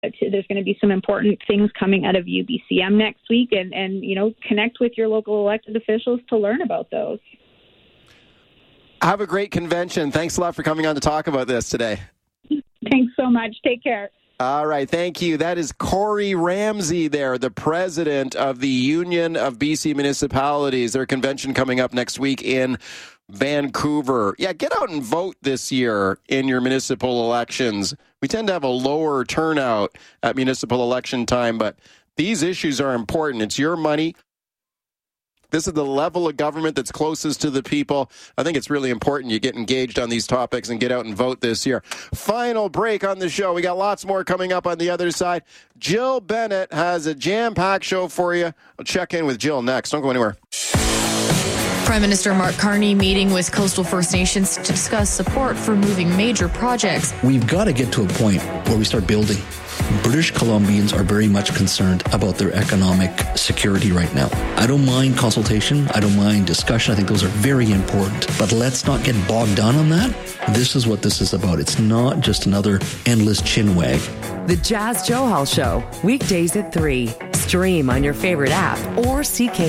There's going to be some important things coming out of UBCM next week, and connect with your local elected officials to learn about those. Have a great convention. Thanks a lot for coming on to talk about this today. Thanks so much. Take care. All right, thank you. That is Corey Ramsey there, the president of the Union of BC Municipalities. Their convention coming up next week in Vancouver. Yeah, get out and vote this year in your municipal elections. We tend to have a lower turnout at municipal election time, but these issues are important. It's your money. This is the level of government that's closest to the people. I think it's really important you get engaged on these topics and get out and vote this year. Final break on the show. We got lots more coming up on the other side. Jill Bennett has a jam-packed show for you. I'll check in with Jill next. Don't go anywhere. Prime Minister Mark Carney meeting with coastal First Nations to discuss support for moving major projects. We've got to get to a point where we start building. British Columbians are very much concerned about their economic security right now. I don't mind consultation. I don't mind discussion. I think those are very important. But let's not get bogged down on that. This is what this is about. It's not just another endless chinwag. The Jas Johal Show, weekdays at 3. Stream on your favorite app or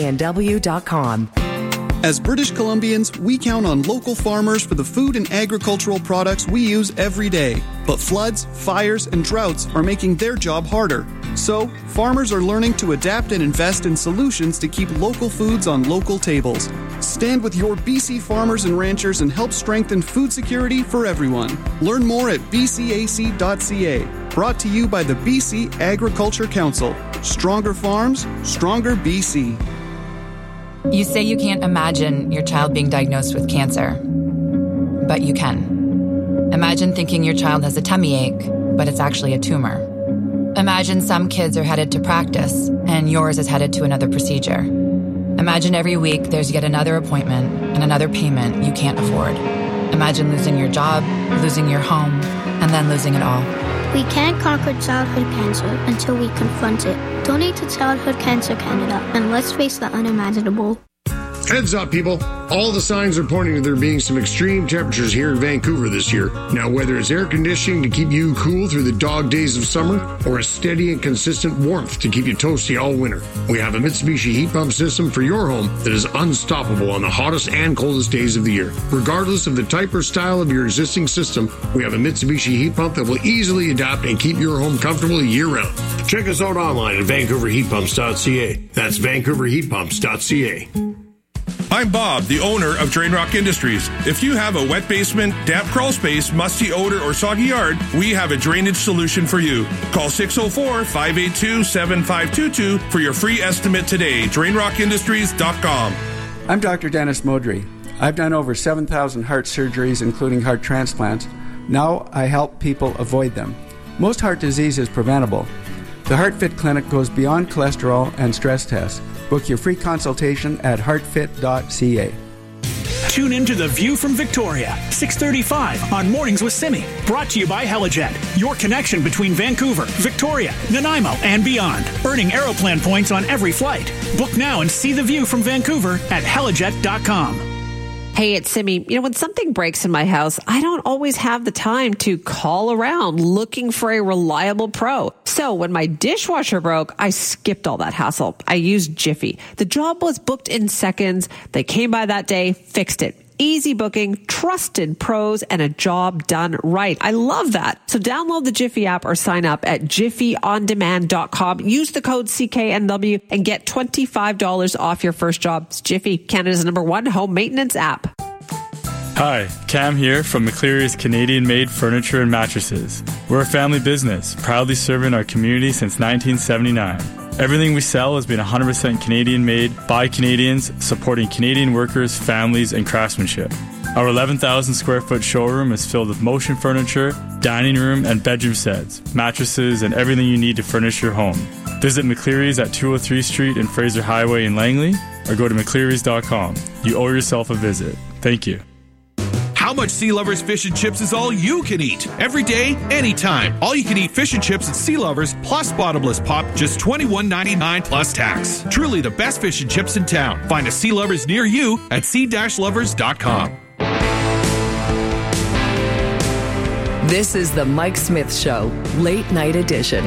cknw.com. As British Columbians, we count on local farmers for the food and agricultural products we use every day. But floods, fires, and droughts are making their job harder. So, farmers are learning to adapt and invest in solutions to keep local foods on local tables. Stand with your BC farmers and ranchers and help strengthen food security for everyone. Learn more at bcac.ca. Brought to you by the BC Agriculture Council. Stronger farms, stronger BC. You say you can't imagine your child being diagnosed with cancer, but you can. Imagine thinking your child has a tummy ache, but it's actually a tumor. Imagine some kids are headed to practice, and yours is headed to another procedure. Imagine every week there's yet another appointment and another payment you can't afford. Imagine losing your job, losing your home, and then losing it all. We can't conquer childhood cancer until we confront it. Donate to Childhood Cancer Canada, and let's face the unimaginable. Heads up, people. All the signs are pointing to there being some extreme temperatures here in Vancouver this year. Now, whether it's air conditioning to keep you cool through the dog days of summer, or a steady and consistent warmth to keep you toasty all winter, we have a Mitsubishi heat pump system for your home that is unstoppable on the hottest and coldest days of the year. Regardless of the type or style of your existing system, we have a Mitsubishi heat pump that will easily adapt and keep your home comfortable year-round. Check us out online at vancouverheatpumps.ca. That's vancouverheatpumps.ca. I'm Bob, the owner of Drain Rock Industries. If you have a wet basement, damp crawl space, musty odor, or soggy yard, we have a drainage solution for you. Call 604-582-7522 for your free estimate today. DrainRockIndustries.com. I'm Dr. Dennis Modry. I've done over 7,000 heart surgeries, including heart transplants. Now I help people avoid them. Most heart disease is preventable. The HeartFit Clinic goes beyond cholesterol and stress tests. Book your free consultation at heartfit.ca. Tune into The View from Victoria, 6:35 on Mornings with Simi. Brought to you by Helijet, your connection between Vancouver, Victoria, Nanaimo, and beyond. Earning Aeroplan points on every flight. Book now and see the view from Vancouver at helijet.com. Hey, it's Simi. When something breaks in my house, I don't always have the time to call around looking for a reliable pro. So when my dishwasher broke, I skipped all that hassle. I used Jiffy. The job was booked in seconds. They came by that day, fixed it. Easy booking, trusted pros, and a job done right. I love that. So download the Jiffy app or sign up at jiffyondemand.com. Use the code CKNW and get $25 off your first job. It's Jiffy, Canada's #1 home maintenance app. Hi, Cam here from McCleary's Canadian-made furniture and mattresses. We're a family business, proudly serving our community since 1979. Everything we sell has been 100% Canadian-made by Canadians, supporting Canadian workers, families, and craftsmanship. Our 11,000 square foot showroom is filled with motion furniture, dining room, and bedroom sets, mattresses, and everything you need to furnish your home. Visit McCleary's at 203 Street and Fraser Highway in Langley, or go to mcclearys.com. You owe yourself a visit. Thank you. How much Sea Lovers fish and chips is all you can eat? Every day, anytime. All you can eat fish and chips at Sea Lovers plus bottomless pop, just $21.99 plus tax. Truly the best fish and chips in town. Find a Sea Lovers near you at sea-lovers.com. This is the Mike Smith Show, Late Night Edition.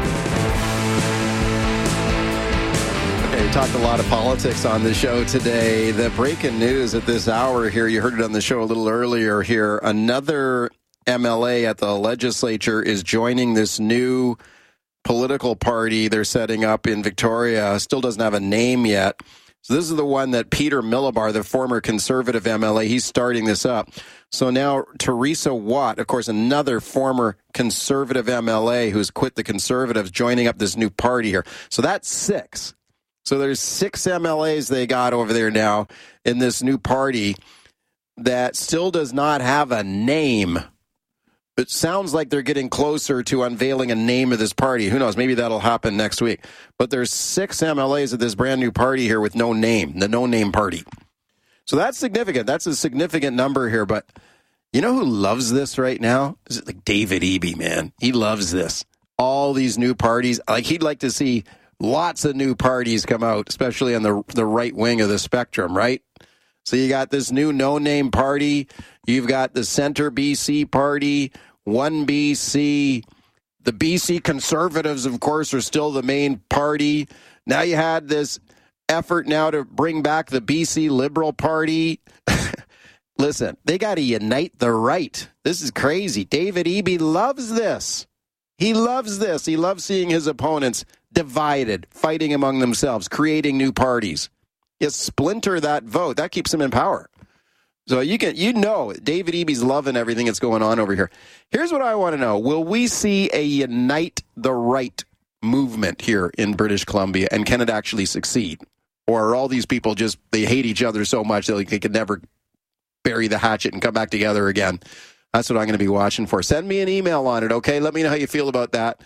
Okay, we talked a lot of politics on the show today. The breaking news at this hour here, you heard it on the show a little earlier here, another MLA at the legislature is joining this new political party they're setting up in Victoria. Still doesn't have a name yet. So this is the one that Peter Millibar, the former Conservative MLA, he's starting this up. So now Teresa Watt, of course, another former Conservative MLA who's quit the Conservatives, joining up this new party here. So that's 6. So there's 6 MLAs they got over there now in this new party that still does not have a name. It sounds like they're getting closer to unveiling a name of this party. Who knows? Maybe that'll happen next week. But there's 6 MLAs of this brand new party here with no name, the no-name party. So that's significant. That's a significant number here. But you know who loves this right now? Is it like David Eby, man? He loves this. All these new parties. Like, he'd like to see lots of new parties come out, especially on the right wing of the spectrum, right? So you got this new no-name party. You've got the Centre BC party, One BC. The BC Conservatives, of course, are still the main party. Now you had this effort now to bring back the BC Liberal Party. Listen, they got to unite the right. This is crazy. David Eby loves this. He loves this. He loves seeing his opponents divided, fighting among themselves, creating new parties. You splinter that vote. That keeps him in power. So David Eby's loving everything that's going on over here. Here's what I want to know. Will we see a unite the right movement here in British Columbia, and can it actually succeed? Or are all these people they hate each other so much that they could never bury the hatchet and come back together again? That's what I'm going to be watching for. Send me an email on it, okay? Let me know how you feel about that.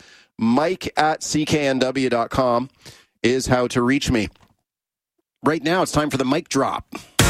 Mike@cknw.com is how to reach me. Right now, it's time for the mic drop.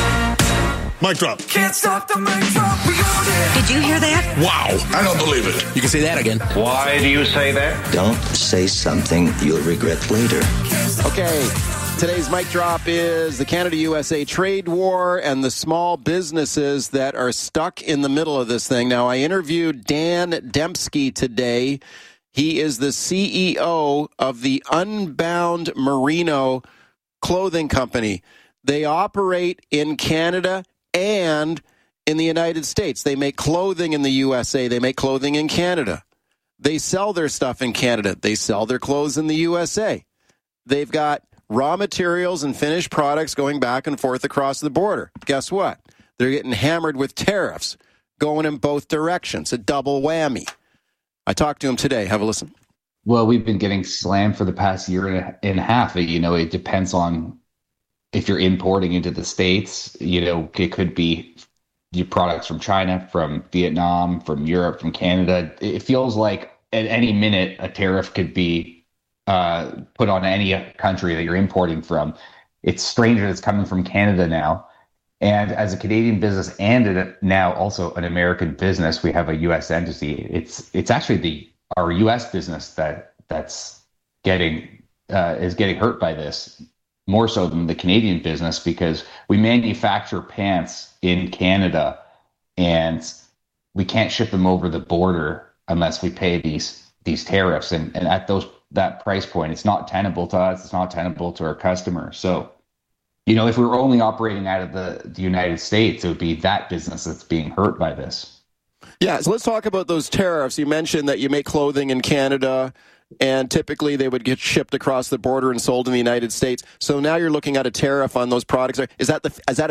Mic drop. Can't stop the mic drop. We got it. Did you hear that? Wow. I don't believe it. You can say that again. Why do you say that? Don't say something you'll regret later. Okay. Today's mic drop is the Canada-USA trade war and the small businesses that are stuck in the middle of this thing. Now, I interviewed Dan Dembski today. He is the CEO of the Unbound Merino clothing company. They operate in Canada and in the United States. They make clothing in the USA. They make clothing in Canada. They sell their stuff in Canada. They sell their clothes in the USA. They've got raw materials and finished products going back and forth across the border. Guess what? They're getting hammered with tariffs going in both directions. A double whammy. I talked to him today. Have a listen. Well, we've been getting slammed for the past year and a half. It depends on if you're importing into the States. It could be your products from China, from Vietnam, from Europe, from Canada. It feels like at any minute a tariff could be put on any country that you're importing from. It's strange that it's coming from Canada now. And as a Canadian business and now also an American business, we have a U.S. entity. It's actually our U.S. business that's getting hurt by this more so than the Canadian business, because we manufacture pants in Canada and we can't ship them over the border unless we pay these tariffs. And at that price point, it's not tenable to us. It's not tenable to our customers. So, if we were only operating out of the United States, it would be that business that's being hurt by this. Yeah, so let's talk about those tariffs. You mentioned that you make clothing in Canada, and typically they would get shipped across the border and sold in the United States. So now you're looking at a tariff on those products. Is that a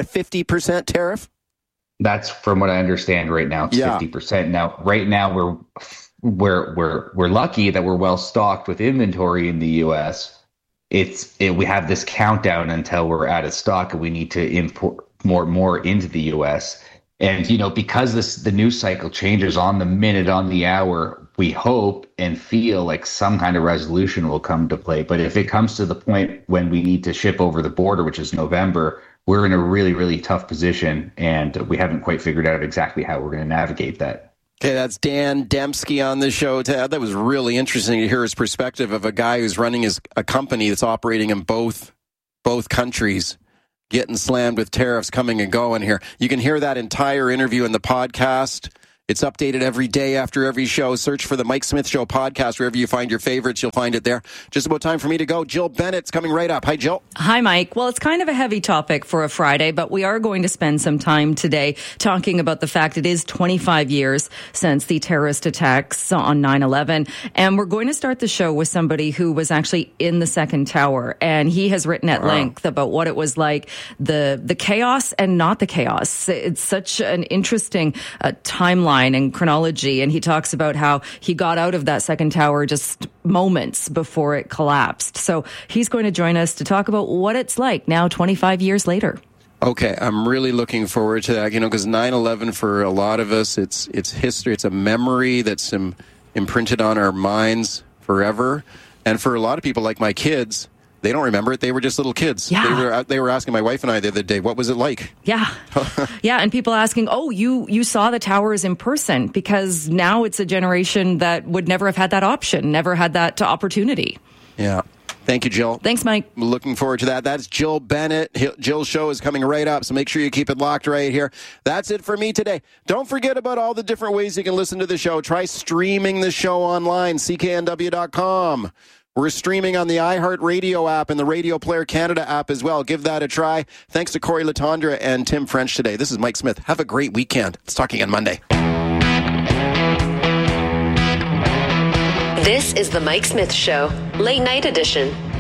50% tariff? That's from what I understand right now. It's 50%. Now, right now we're lucky that we're well stocked with inventory in the U.S. We have this countdown until we're out of stock, and we need to import more into the U.S. And, because the news cycle changes on the minute, on the hour, we hope and feel like some kind of resolution will come to play. But if it comes to the point when we need to ship over the border, which is November, we're in a really, really tough position, and we haven't quite figured out exactly how we're going to navigate that. Okay, that's Dan Dembski on the show. That was really interesting to hear his perspective of a guy who's running a company that's operating in both countries, getting slammed with tariffs coming and going here. You can hear that entire interview in the podcast. It's updated every day after every show. Search for the Mike Smith Show podcast wherever you find your favorites. You'll find it there. Just about time for me to go. Jill Bennett's coming right up. Hi, Jill. Hi, Mike. Well, it's kind of a heavy topic for a Friday, but we are going to spend some time today talking about the fact it is 25 years since the terrorist attacks on 9/11. And we're going to start the show with somebody who was actually in the second tower. And he has written at length about what it was like, the chaos and not the chaos. It's such an interesting timeline and chronology, and he talks about how he got out of that second tower just moments before it collapsed. So he's going to join us to talk about what it's like now 25 years later. Okay, I'm really looking forward to that, because 9/11 for a lot of us, it's history. It's a memory that's imprinted on our minds forever. And for a lot of people like my kids, they don't remember it. They were just little kids. Yeah. They were asking my wife and I the other day, what was it like? Yeah. Yeah. And people asking, you saw the towers in person, because now it's a generation that would never have had that option, never had that opportunity. Yeah. Thank you, Jill. Thanks, Mike. Looking forward to that. That's Jill Bennett. Jill's show is coming right up, so make sure you keep it locked right here. That's it for me today. Don't forget about all the different ways you can listen to the show. Try streaming the show online, cknw.com. We're streaming on the iHeartRadio app and the Radio Player Canada app as well. Give that a try. Thanks to Corey Latondra and Tim French today. This is Mike Smith. Have a great weekend. Let's talk again Monday. This is the Mike Smith Show, late night edition.